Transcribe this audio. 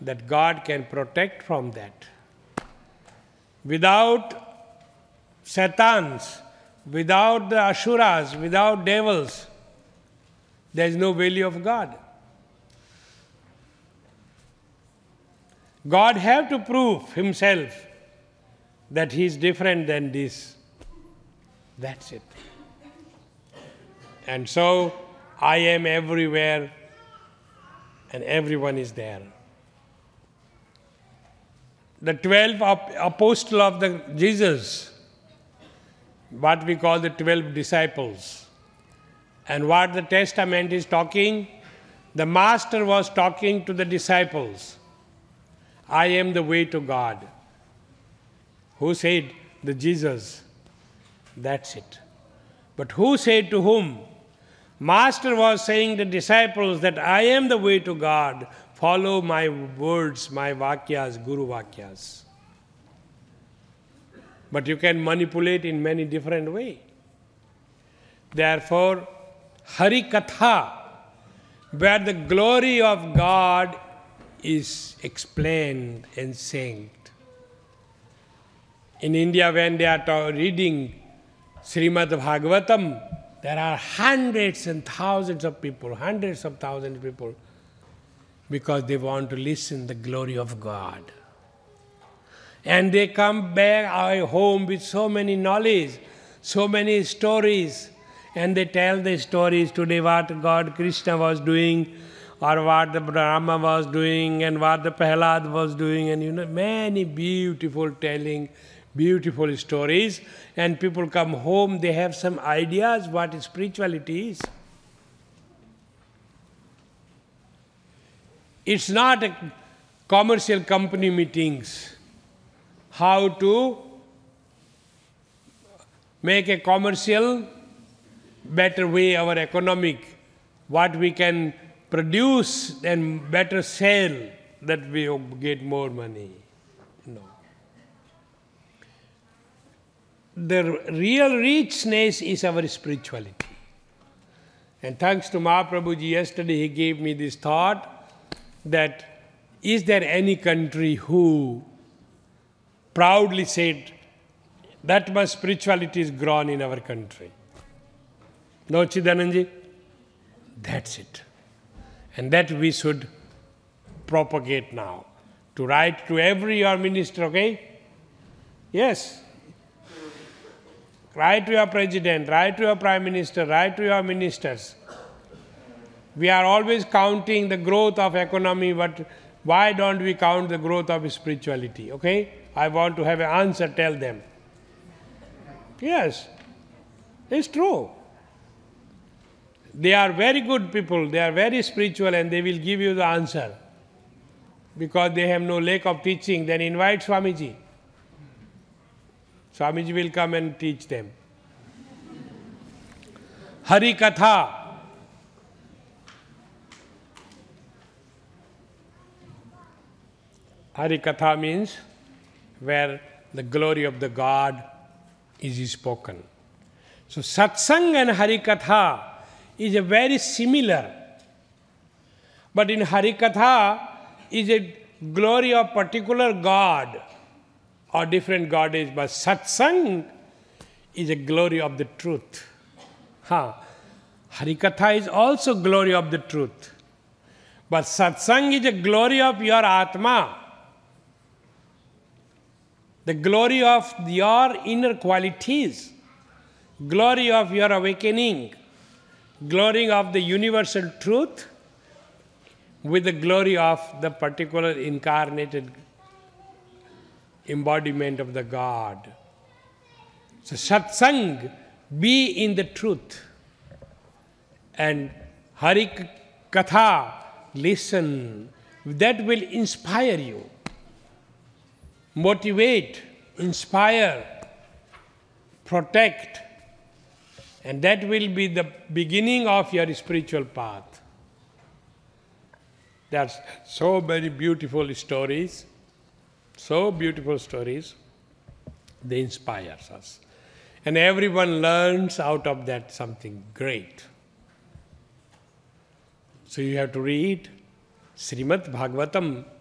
that God can protect from that. Without Satans, without the Asuras, without devils, there is no value of God. God have to prove himself that he is different than this. That's it. And so, I am everywhere and everyone is there. The 12 apostles of the Jesus, what we call the 12 disciples. And what the Testament is talking, the Master was talking to the disciples. I am the way to God. Who said? The Jesus. That's it. But who said to whom? Master was saying to the disciples that I am the way to God. Follow my words, my vakyas, Guru vakyas. But you can manipulate in many different ways. Therefore, Hari Katha, where the glory of God is explained and sung. In India, when they are reading Srimad Bhagavatam, there are hundreds and thousands of people, hundreds of thousands of people, because they want to listen the glory of God. And they come back home with so many knowledge, so many stories, and they tell the stories today what God Krishna was doing, or what the Brahma was doing, and what the Prahlad was doing, and many beautiful telling, beautiful stories. And people come home, they have some ideas what spirituality is. It's not a commercial company meetings. How to make a commercial better way our economic, what we can produce and better sell, that we get more money. No. The real richness is our spirituality. And thanks to Mahaprabhuji, yesterday he gave me this thought that is there any country who proudly said that much spirituality is grown in our country? No, Chidananji? That's it. And that we should propagate now. To write to every your minister, okay? Yes. Write to your president, write to your prime minister, write to your ministers. We are always counting the growth of economy, but why don't we count the growth of spirituality, okay? I want to have an answer, tell them. Yes, it's true. They are very good people, they are very spiritual, and they will give you the answer. Because they have no lack of teaching, then invite Swamiji. Swamiji will come and teach them. Hari Katha. Hari Katha means where the glory of the God is spoken. So Satsang and Hari Katha is a very similar. But in Hari Katha is a glory of particular God or different goddess, but Satsang is a glory of the truth. Hari Katha is also glory of the truth. But Satsang is a glory of your Atma. The glory of your inner qualities, glory of your awakening, glory of the universal truth with the glory of the particular incarnated embodiment of the God. So Satsang, be in the truth. And Hari Katha, listen. That will inspire you. Motivate, inspire, protect, and that will be the beginning of your spiritual path. There are so many beautiful stories, they inspire us. And everyone learns out of that something great. So you have to read Srimad Bhagavatam